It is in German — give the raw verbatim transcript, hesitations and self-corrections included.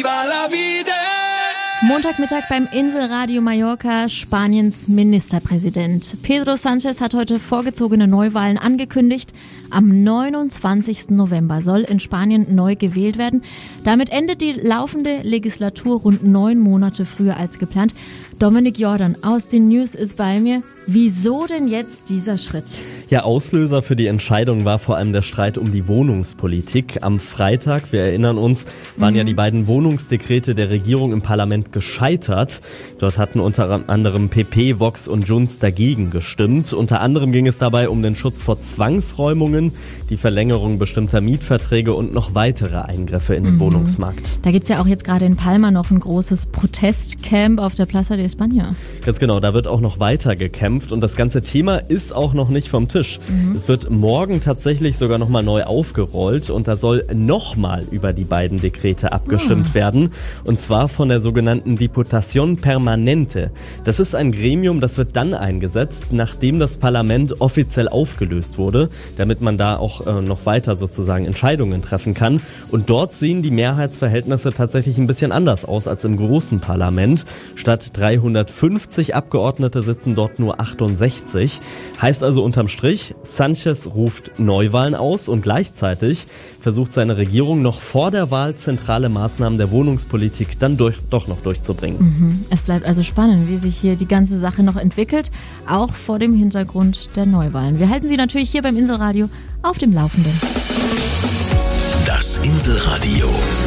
viva la vida. Montagmittag beim Inselradio Mallorca. Spaniens Ministerpräsident Pedro Sánchez hat heute vorgezogene Neuwahlen angekündigt. Am neunundzwanzigsten November soll in Spanien neu gewählt werden. Damit endet die laufende Legislatur rund neun Monate früher als geplant. Dominik Jordan aus den News ist bei mir. Wieso denn jetzt dieser Schritt? Ja, Auslöser für die Entscheidung war vor allem der Streit um die Wohnungspolitik. Am Freitag, wir erinnern uns, waren mhm. ja die beiden Wohnungsdekrete der Regierung im Parlament gescheitert. Dort hatten unter anderem P P, Vox und Junts dagegen gestimmt. Unter anderem ging es dabei um den Schutz vor Zwangsräumungen, die Verlängerung bestimmter Mietverträge und noch weitere Eingriffe in den mhm. Wohnungsmarkt. Da gibt's ja auch jetzt gerade in Palma noch ein großes Protestcamp auf der Plaza de España. Ganz genau, da wird auch noch weiter gekämpft. Und das ganze Thema ist auch noch nicht vom Tisch. Mhm. Es wird morgen tatsächlich sogar nochmal neu aufgerollt und da soll nochmal über die beiden Dekrete abgestimmt ah. werden. Und zwar von der sogenannten Diputación Permanente. Das ist ein Gremium, das wird dann eingesetzt, nachdem das Parlament offiziell aufgelöst wurde, damit man da auch äh, noch weiter sozusagen Entscheidungen treffen kann. Und dort sehen die Mehrheitsverhältnisse tatsächlich ein bisschen anders aus als im großen Parlament. Statt dreihundertfünfzig Abgeordnete sitzen dort nur achtundsechzig. Heißt also unterm Strich, Sánchez ruft Neuwahlen aus und gleichzeitig versucht seine Regierung noch vor der Wahl zentrale Maßnahmen der Wohnungspolitik dann durch, doch noch durchzubringen. Mhm. Es bleibt also spannend, wie sich hier die ganze Sache noch entwickelt, auch vor dem Hintergrund der Neuwahlen. Wir halten Sie natürlich hier beim Inselradio auf dem Laufenden. Das Inselradio.